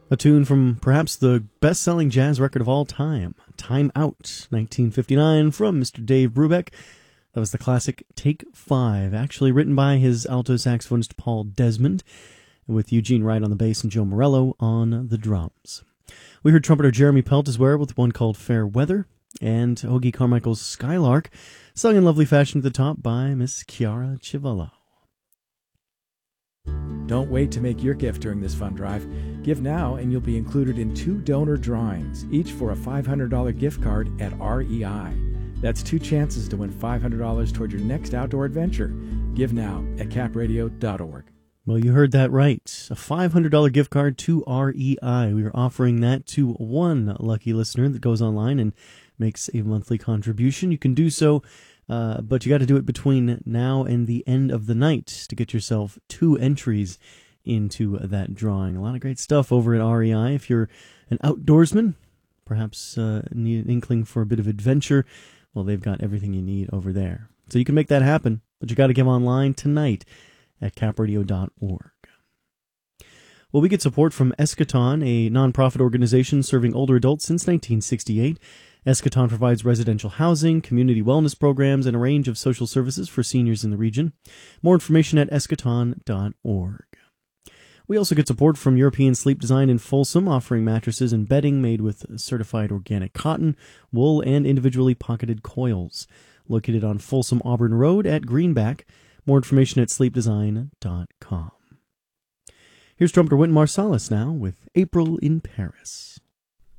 A tune from perhaps the best-selling jazz record of all time, Time Out, 1959, from Mr. Dave Brubeck. That was the classic Take 5, actually written by his alto saxophonist Paul Desmond, with Eugene Wright on the bass and Joe Morello on the drums. We heard trumpeter Jeremy Pelt as well with one called Fair Weather, and Hoagie Carmichael's Skylark, sung in lovely fashion at the top by Miss Chiara Civallo. Don't wait to make your gift during this fund drive. Give now and you'll be included in 2 donor drawings, each for a $500 gift card at REI. That's 2 chances to win $500 toward your next outdoor adventure. Give now at capradio.org. Well, you heard that right. A $500 gift card to REI. We are offering that to one lucky listener that goes online and makes a monthly contribution. You can do so, but you got to do it between now and the end of the night to get yourself 2 entries into that drawing. A lot of great stuff over at REI. If you're an outdoorsman, perhaps need an inkling for a bit of adventure, well, they've got everything you need over there. So you can make that happen, but you got to give online tonight at capradio.org. Well, we get support from Eschaton, a nonprofit organization serving older adults since 1968. Eschaton provides residential housing, community wellness programs, and a range of social services for seniors in the region. More information at eschaton.org. We also get support from European Sleep Design in Folsom, offering mattresses and bedding made with certified organic cotton, wool, and individually pocketed coils. Located on Folsom Auburn Road at Greenback. More information at sleepdesign.com. Here's trumpeter Wynton Marsalis now with April in Paris.